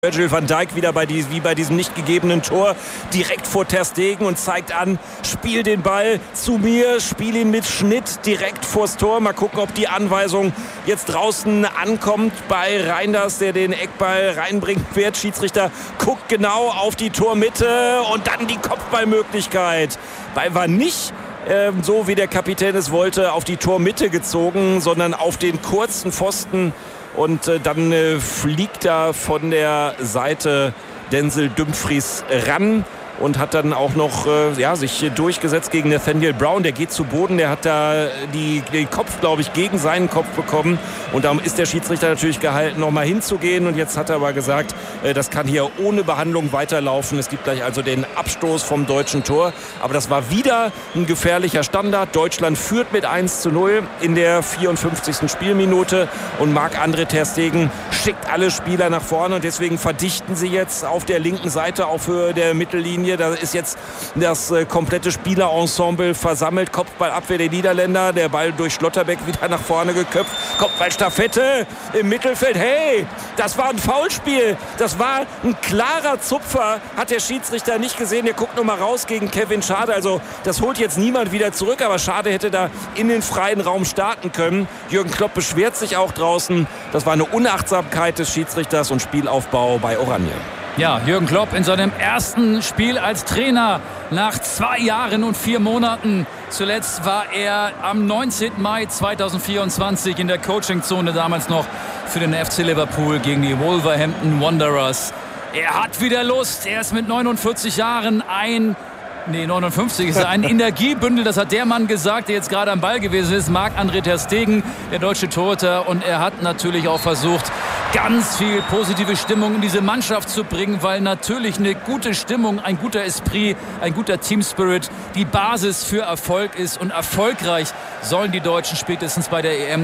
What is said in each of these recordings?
Virgil van Dijk wieder wie bei diesem nicht gegebenen Tor direkt vor Ter Stegen und zeigt an, spiel den Ball zu mir, spiel ihn mit Schnitt direkt vors Tor. Mal gucken, ob die Anweisung jetzt draußen ankommt bei Reinders, der den Eckball reinbringen wird. Schiedsrichter guckt genau auf die Tormitte und dann die Kopfballmöglichkeit. Ball war nicht so, wie der Kapitän es wollte, auf die Tormitte gezogen, sondern auf den kurzen Pfosten. Und dann fliegt er von der Seite Denzel Dumfries ran und hat dann auch noch sich durchgesetzt gegen Nathaniel Brown. Der geht zu Boden, der hat da den Kopf, glaube ich, gegen seinen Kopf bekommen. Und da ist der Schiedsrichter natürlich gehalten, nochmal hinzugehen. Und jetzt hat er aber gesagt, das kann hier ohne Behandlung weiterlaufen. Es gibt gleich also den Abstoß vom deutschen Tor. Aber das war wieder ein gefährlicher Standard. Deutschland führt mit 1:0 in der 54. Spielminute. Und Marc-André Ter Stegen schickt alle Spieler nach vorne. Und deswegen verdichten sie jetzt auf der linken Seite auf Höhe der Mittellinie. Da ist jetzt das komplette Spielerensemble versammelt. Kopfballabwehr der Niederländer. Der Ball durch Schlotterbeck wieder nach vorne geköpft. Kopfballstaffette im Mittelfeld. Hey, das war ein Foulspiel. Das war ein klarer Zupfer. Hat der Schiedsrichter nicht gesehen. Der guckt nochmal raus gegen Kevin Schade. Also das holt jetzt niemand wieder zurück. Aber Schade hätte da in den freien Raum starten können. Jürgen Klopp beschwert sich auch draußen. Das war eine Unachtsamkeit des Schiedsrichters und Spielaufbau bei Oranje. Ja, Jürgen Klopp in seinem ersten Spiel als Trainer nach 2 Jahren und 4 Monaten. Zuletzt war er am 19. Mai 2024 in der Coachingzone, damals noch für den FC Liverpool gegen die Wolverhampton Wanderers. Er hat wieder Lust. Er ist mit 49 Jahren 59 ist er ein Energiebündel, das hat der Mann gesagt, der jetzt gerade am Ball gewesen ist, Marc-André Ter Stegen, der deutsche Torhüter. Und er hat natürlich auch versucht, ganz viel positive Stimmung in diese Mannschaft zu bringen, weil natürlich eine gute Stimmung, ein guter Esprit, ein guter Teamspirit die Basis für Erfolg ist. Und erfolgreich sollen die Deutschen spätestens bei der EM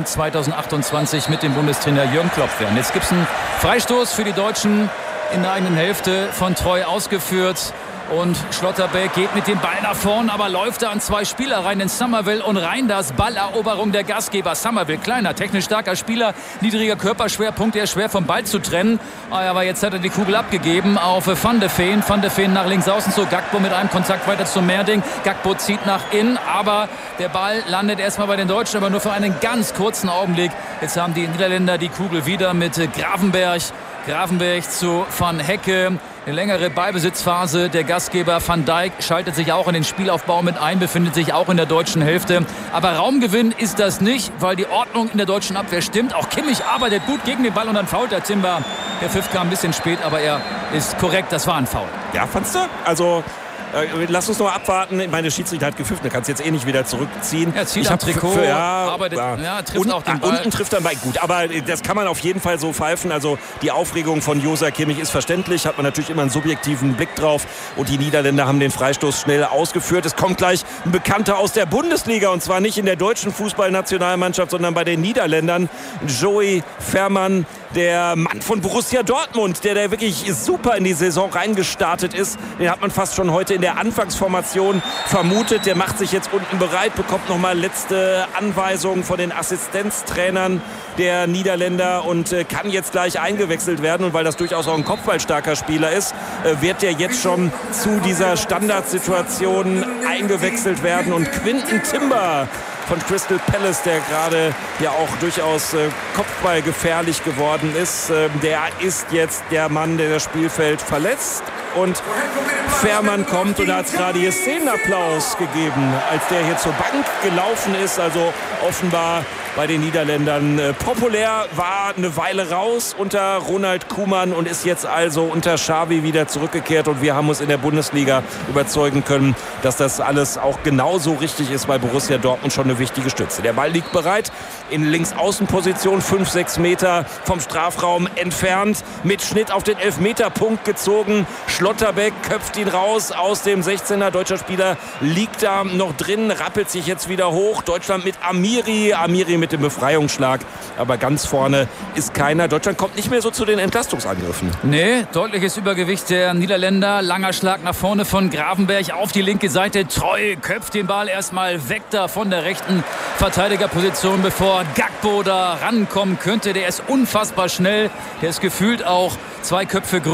2028 mit dem Bundestrainer Jürgen Klopp werden. Jetzt gibt es einen Freistoß für die Deutschen in der eigenen Hälfte von Treu ausgeführt. Und Schlotterbeck geht mit dem Ball nach vorn, aber läuft da an 2 Spieler rein, in Summerville und Reinders. Balleroberung der Gastgeber. Summerville, kleiner, technisch starker Spieler, niedriger Körperschwerpunkt, der ist schwer vom Ball zu trennen. Aber jetzt hat er die Kugel abgegeben auf Van de Ven. Van de Ven nach links außen zu Gakpo mit einem Kontakt weiter zu Merding. Gakpo zieht nach innen, aber der Ball landet erstmal bei den Deutschen, aber nur für einen ganz kurzen Augenblick. Jetzt haben die Niederländer die Kugel wieder mit Gravenberch. Gravenberch zu Van Hecke. Eine längere Ballbesitzphase. Der Gastgeber Van Dijk schaltet sich auch in den Spielaufbau mit ein, befindet sich auch in der deutschen Hälfte. Aber Raumgewinn ist das nicht, weil die Ordnung in der deutschen Abwehr stimmt. Auch Kimmich arbeitet gut gegen den Ball und dann fault der Timber. Der Pfiff kam ein bisschen spät, aber er ist korrekt. Das war ein Foul. Ja, fandst du? Also lass uns noch abwarten. Meine Schiedsrichter hat gepfiffen, der kann es jetzt eh nicht wieder zurückziehen. Er zieht am Trikot, arbeitet, trifft auch den Ball. Unten trifft er gut, aber das kann man auf jeden Fall so pfeifen. Also die Aufregung von Josa Kimmich ist verständlich, hat man natürlich immer einen subjektiven Blick drauf. Und die Niederländer haben den Freistoß schnell ausgeführt. Es kommt gleich ein Bekannter aus der Bundesliga, und zwar nicht in der deutschen Fußballnationalmannschaft, sondern bei den Niederländern. Joey Veerman, der Mann von Borussia Dortmund, der da wirklich super in die Saison reingestartet ist. Den hat man fast schon heute in der Anfangsformation vermutet. Der macht sich jetzt unten bereit, bekommt nochmal letzte Anweisungen von den Assistenztrainern der Niederländer und kann jetzt gleich eingewechselt werden. Und weil das durchaus auch ein kopfballstarker Spieler ist, wird der jetzt schon zu dieser Standardsituation eingewechselt werden. Und Quinten Timber von Crystal Palace, der gerade ja auch durchaus kopfballgefährlich geworden ist, der ist jetzt der Mann, der das Spielfeld verlässt. Und Veerman kommt, und da hat es gerade hier Szenenapplaus gegeben, als der hier zur Bank gelaufen ist. Also offenbar bei den Niederländern populär, war eine Weile raus unter Ronald Koeman und ist jetzt also unter Xavi wieder zurückgekehrt. Und wir haben uns in der Bundesliga überzeugen können, dass das alles auch genauso richtig ist bei Borussia Dortmund, schon eine wichtige Stütze. Der Ball liegt bereit in Linksaußenposition, 5-6 Meter vom Strafraum entfernt, mit Schnitt auf den Elfmeterpunkt gezogen. Schlotterbeck köpft ihn raus aus dem 16er. Deutscher Spieler liegt da noch drin, rappelt sich jetzt wieder hoch. Deutschland mit Amiri mit dem Befreiungsschlag. Aber ganz vorne ist keiner. Deutschland kommt nicht mehr so zu den Entlastungsangriffen. Nee, deutliches Übergewicht der Niederländer. Langer Schlag nach vorne von Gravenberch auf die linke Seite. Treu köpft den Ball erstmal weg da von der rechten Verteidigerposition, bevor Gakpo da rankommen könnte. Der ist unfassbar schnell. Der ist gefühlt auch 2 Köpfe größer.